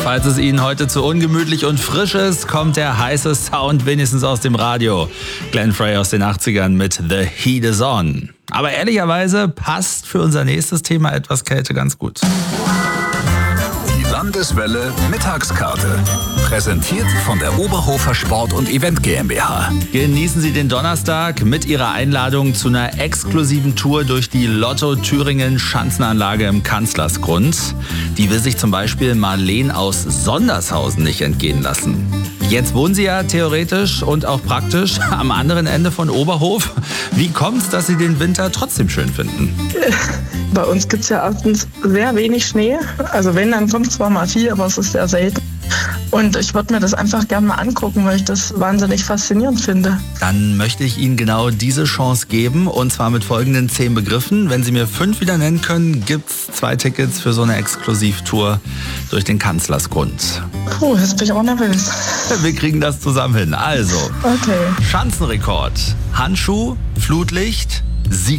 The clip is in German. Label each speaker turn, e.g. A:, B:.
A: Falls es Ihnen heute zu ungemütlich und frisch ist, kommt der heiße Sound wenigstens aus dem Radio. Glenn Frey aus den 80ern mit The Heat Is On. Aber ehrlicherweise passt für unser nächstes Thema etwas Kälte ganz gut.
B: Die Landeswelle Mittagskarte. Präsentiert von der Oberhofer Sport- und Event GmbH.
A: Genießen Sie den Donnerstag mit Ihrer Einladung zu einer exklusiven Tour durch die Lotto-Thüringen-Schanzenanlage im Kanzlersgrund. Die will sich zum Beispiel Marleen aus Sondershausen nicht entgehen lassen. Jetzt wohnen Sie ja theoretisch und auch praktisch am anderen Ende von Oberhof. Wie kommt's, dass Sie den Winter trotzdem schön finden?
C: Bei uns gibt es ja erstens sehr wenig Schnee. Also wenn, dann kommt zwar mal viel, aber es ist sehr selten. Und ich würde mir das einfach gerne mal angucken, weil ich das wahnsinnig faszinierend finde.
A: Dann möchte ich Ihnen genau diese Chance geben, und zwar mit folgenden 10 Begriffen. Wenn Sie mir 5 wieder nennen können, gibt's 2 Tickets für so eine Exklusivtour durch den Kanzlersgrund.
C: Puh, jetzt bin ich auch nervös.
A: Wir kriegen das zusammen hin. Also,
C: Okay.
A: Schanzenrekord, Handschuh, Flutlicht,